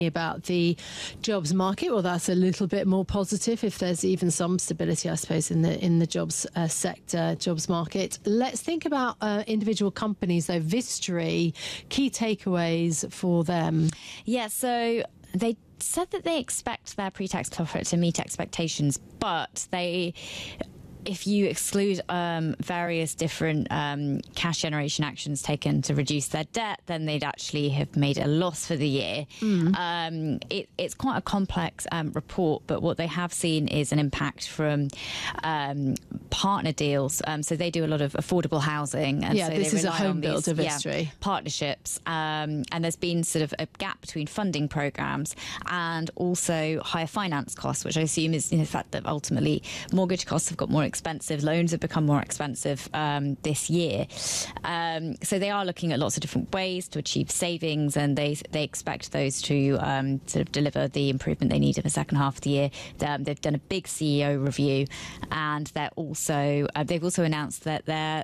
about the jobs market. Well, that's a little bit more positive if there's even some stability, I suppose, in the jobs sector, jobs market. Let's think about individual companies, though. Vistry, key takeaways for them. Yeah, so they said that they expect their pre-tax profit to meet expectations, but if you exclude various different cash generation actions taken to reduce their debt, then they'd actually have made a loss for the year. It's quite a complex report, but what they have seen is an impact from partner deals. So they do a lot of affordable housing. And so this is a home builder, Vistry. Partnerships. And there's been sort of a gap between funding programs and also higher finance costs, which I assume is the fact that ultimately mortgage costs have got more expensive, loans have become more expensive this year. So they are looking at lots of different ways to achieve savings, and they expect those to sort of deliver the improvement they need in the second half of the year. They've done a big CEO review, and they've also announced that their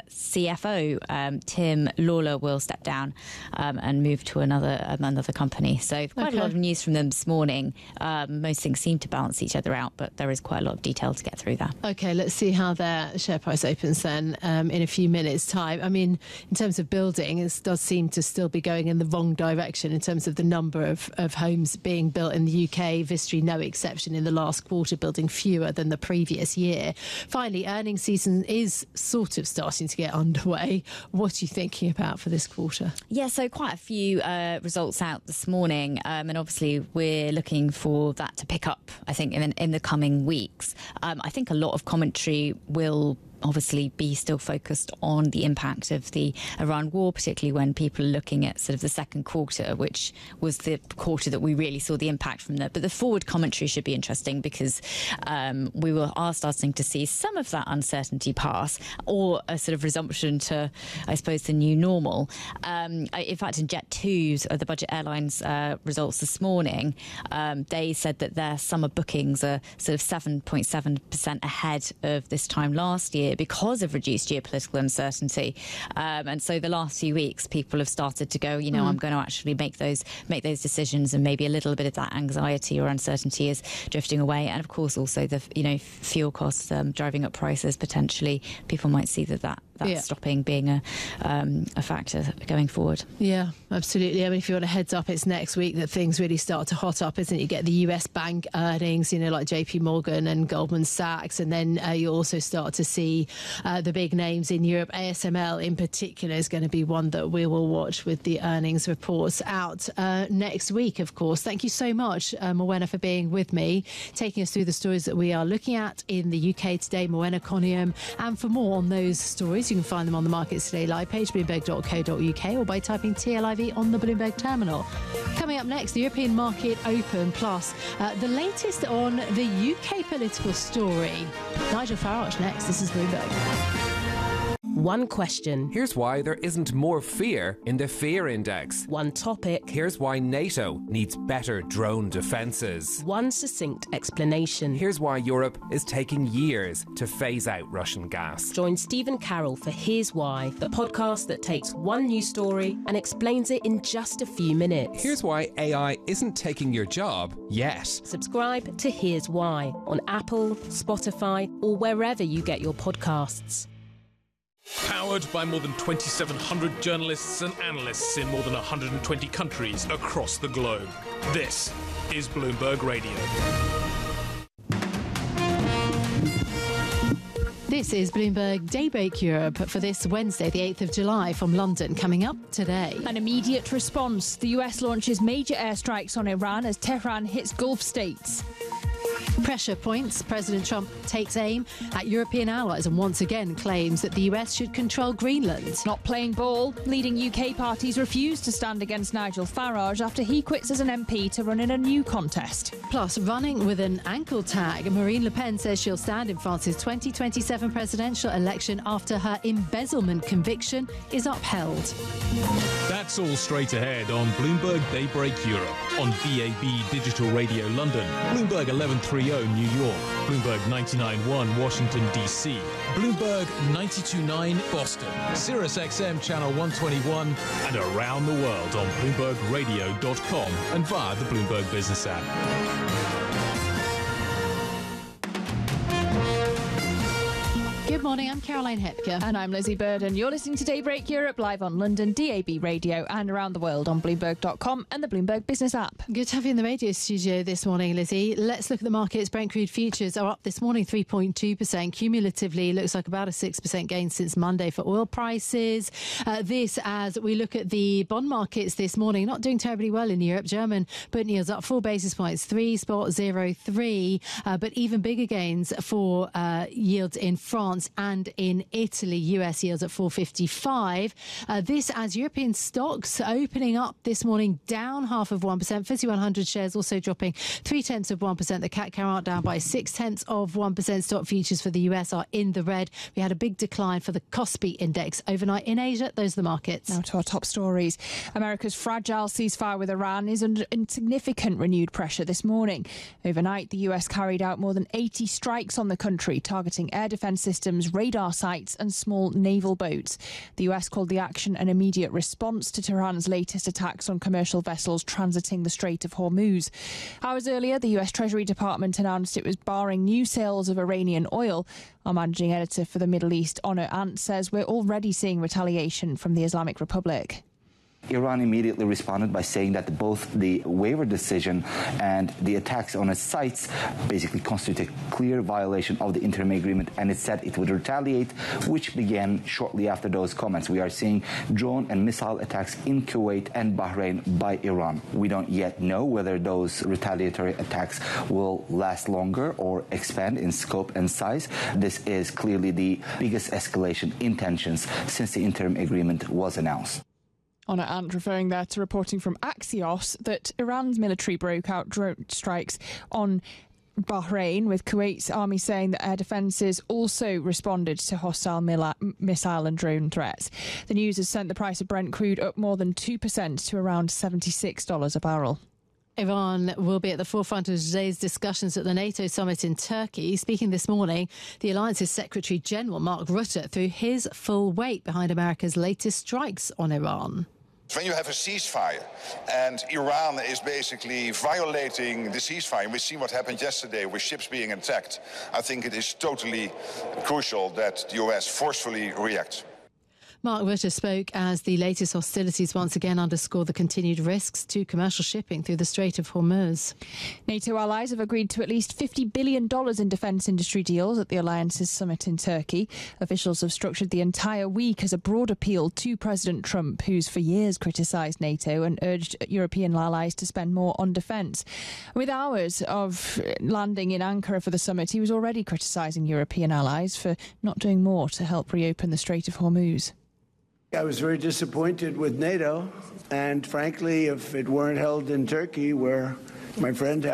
CFO, Tim Lawler, will step down and move to another company. So quite a lot of news from them this morning. Most things seem to balance each other out, but there is quite a lot of detail to get through there. Okay, let's see how their share price opens then in a few minutes' time. I mean, in terms of building, it does seem to still be going in the wrong direction in terms of the number of homes being built in the UK. Vistry, no exception in the last quarter, building fewer than the previous year. Finally, earnings season is sort of starting to get underway. What are you thinking about for this quarter? Yeah, so quite a few results out this morning, and obviously we're looking for that to pick up, I think, in the coming weeks. I think a lot of commentary will obviously be still focused on the impact of the Iran war, particularly when people are looking at sort of the second quarter, which was the quarter that we really saw the impact from that. But the forward commentary should be interesting because we are starting to see some of that uncertainty pass, or a sort of resumption to, I suppose, the new normal. In fact, in Jet2's, the budget airlines results this morning, they said that their summer bookings are sort of 7.7% ahead of this time last year because of reduced geopolitical uncertainty. And so the last few weeks, people have started to go, I'm going to actually make those decisions, and maybe a little bit of that anxiety or uncertainty is drifting away. And of course, also the fuel costs driving up prices. Potentially, people might see that's stopping being a factor going forward. Yeah, absolutely. I mean, if you want a heads up, it's next week that things really start to hot up, isn't it? You get the US bank earnings, like JP Morgan and Goldman Sachs, and then you also start to see the big names in Europe. ASML in particular is going to be one that we will watch with the earnings reports out next week, of course. Thank you so much, Morwenna, for being with me, taking us through the stories that we are looking at in the UK today. Morwenna Coniam. And for more on those stories, you can find them on the Markets Today live page, bloomberg.co.uk, or by typing TLIV on the Bloomberg terminal. Coming up next, the European market open, plus the latest on the UK political story. Nigel Farage next. This is Bloomberg. One question. Here's why there isn't more fear in the fear index. One topic. Here's why NATO needs better drone defences. One succinct explanation. Here's why Europe is taking years to phase out Russian gas. Join Stephen Carroll for Here's Why, the podcast that takes one news story and explains it in just a few minutes. Here's why AI isn't taking your job yet. Subscribe to Here's Why on Apple, Spotify, or wherever you get your podcasts. Powered by more than 2,700 journalists and analysts in more than 120 countries across the globe. This is Bloomberg Radio. This is Bloomberg Daybreak Europe for this Wednesday, the 8th of July, from London. Coming up today. An immediate response. The US launches major airstrikes on Iran as Tehran hits Gulf states. Pressure points. President Trump takes aim at European allies and once again claims that the US should control Greenland. Not playing ball. Leading UK parties refuse to stand against Nigel Farage after he quits as an MP to run in a new contest. Plus, running with an ankle tag. Marine Le Pen says she'll stand in France's 2027 presidential election after her embezzlement conviction is upheld. That's all straight ahead on Bloomberg Daybreak Europe on DAB Digital Radio London, Bloomberg 11.3 93.0 New York, Bloomberg 99.1 Washington, D.C., Bloomberg 92.9 Boston, Sirius XM Channel 121, and around the world on BloombergRadio.com and via the Bloomberg Business app. Good morning, I'm Caroline Hepker. And I'm Lizzie Burden. You're listening to Daybreak Europe live on London DAB radio and around the world on Bloomberg.com and the Bloomberg Business app. Good to have you in the radio studio this morning, Lizzie. Let's look at the markets. Brent crude futures are up this morning 3.2%. Cumulatively, looks like about a 6% gain since Monday for oil prices. This as we look at the bond markets this morning, not doing terribly well in Europe. German bund yields up 4 basis points, 3.03, but even bigger gains for yields in France and in Italy. US yields at 4.55. This as European stocks opening up this morning down 0.5%. FTSE 100 shares also dropping 0.3%. The CAC Carrot down by 0.6%. Stock futures for the US are in the red. We had a big decline for the Kospi index overnight in Asia. Those are the markets. Now to our top stories. America's fragile ceasefire with Iran is under significant renewed pressure this morning. Overnight, the US carried out more than 80 strikes on the country, targeting air defence systems, radar sites and small naval boats. The US called the action an immediate response to Tehran's latest attacks on commercial vessels transiting the Strait of Hormuz. Hours earlier, the US Treasury Department announced it was barring new sales of Iranian oil. Our managing editor for the Middle East, Onur Ant, says we're already seeing retaliation from the Islamic Republic. Iran immediately responded by saying that both the waiver decision and the attacks on its sites basically constitute a clear violation of the interim agreement, and it said it would retaliate, which began shortly after those comments. We are seeing drone and missile attacks in Kuwait and Bahrain by Iran. We don't yet know whether those retaliatory attacks will last longer or expand in scope and size. This is clearly the biggest escalation in tensions since the interim agreement was announced. Onur Ant referring there to reporting from Axios that Iran's military broke out drone strikes on Bahrain, with Kuwait's army saying that air defences also responded to hostile missile and drone threats. The news has sent the price of Brent crude up more than 2% to around $76 a barrel. Iran will be at the forefront of today's discussions at the NATO summit in Turkey. Speaking this morning, the alliance's Secretary General Mark Rutte threw his full weight behind America's latest strikes on Iran. When you have a ceasefire and Iran is basically violating the ceasefire, we see what happened yesterday with ships being attacked, I think it is totally crucial that the US forcefully reacts. Mark Rutte spoke as the latest hostilities once again underscore the continued risks to commercial shipping through the Strait of Hormuz. NATO allies have agreed to at least $50 billion in defence industry deals at the alliance's summit in Turkey. Officials have structured the entire week as a broad appeal to President Trump, who's for years criticised NATO and urged European allies to spend more on defence. With hours of landing in Ankara for the summit, he was already criticising European allies for not doing more to help reopen the Strait of Hormuz. I was very disappointed with NATO, and frankly, if it weren't held in Turkey, where my friend